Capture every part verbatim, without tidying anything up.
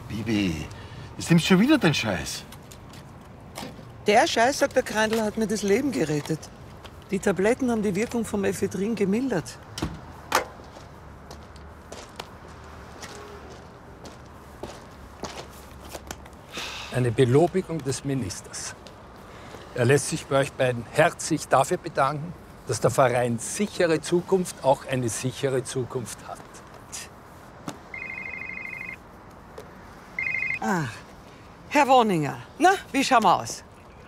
Bibi, jetzt nimmst du schon wieder den Scheiß. Der Scheiß, sagt der Kreindl, hat mir das Leben gerettet. Die Tabletten haben die Wirkung vom Ephedrin gemildert. Eine Belobigung des Ministers. Er lässt sich bei euch beiden herzlich dafür bedanken, dass der Verein Sichere Zukunft auch eine sichere Zukunft hat. Ah, Herr Woninger, na, wie schauen wir aus?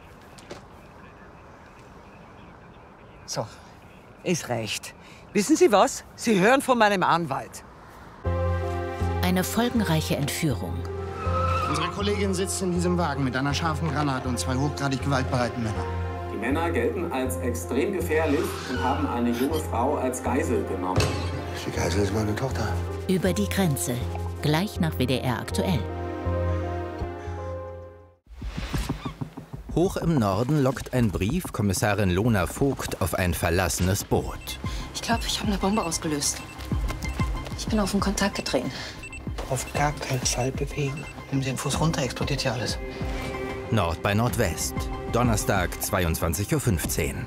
So, es reicht. Wissen Sie was? Sie hören von meinem Anwalt. Eine folgenreiche Entführung. Unsere Kollegin sitzt in diesem Wagen mit einer scharfen Granate und zwei hochgradig gewaltbereiten Männern. Die Männer gelten als extrem gefährlich und haben eine junge Frau als Geisel genommen. Die Geisel ist meine Tochter. Über die Grenze. Gleich nach W D R aktuell. Hoch im Norden lockt ein Brief Kommissarin Lona Vogt auf ein verlassenes Boot. Ich glaube, ich habe eine Bombe ausgelöst. Ich bin auf den Kontakt getreten. Auf gar keinen Fall bewegen. Nehmen Sie den Fuß runter, explodiert hier alles. Nord bei Nordwest. Donnerstag, zweiundzwanzig Uhr fünfzehn.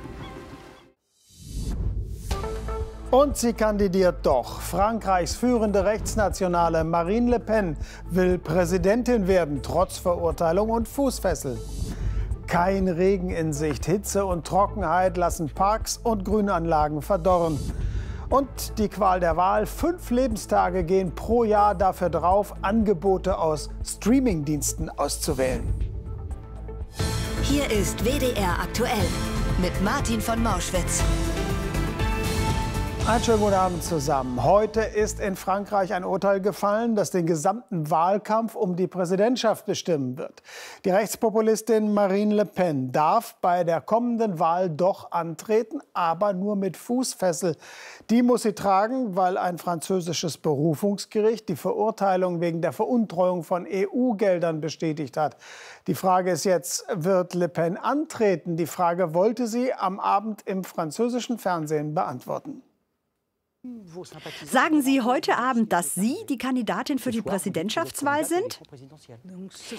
Und sie kandidiert doch. Frankreichs führende Rechtsnationale Marine Le Pen will Präsidentin werden, trotz Verurteilung und Fußfessel. Kein Regen in Sicht. Hitze und Trockenheit lassen Parks und Grünanlagen verdorren. Und die Qual der Wahl. Fünf Lebenstage gehen pro Jahr dafür drauf, Angebote aus Streamingdiensten auszuwählen. Hier ist W D R aktuell mit Martin von Mauschwitz. Einen schönen guten Abend zusammen. Heute ist in Frankreich ein Urteil gefallen, das den gesamten Wahlkampf um die Präsidentschaft bestimmen wird. Die Rechtspopulistin Marine Le Pen darf bei der kommenden Wahl doch antreten, aber nur mit Fußfessel. Die muss sie tragen, weil ein französisches Berufungsgericht die Verurteilung wegen der Veruntreuung von E U-Geldern bestätigt hat. Die Frage ist jetzt, wird Le Pen antreten? Die Frage wollte sie am Abend im französischen Fernsehen beantworten. Sagen Sie heute Abend, dass Sie die Kandidatin für die Präsidentschaftswahl sind?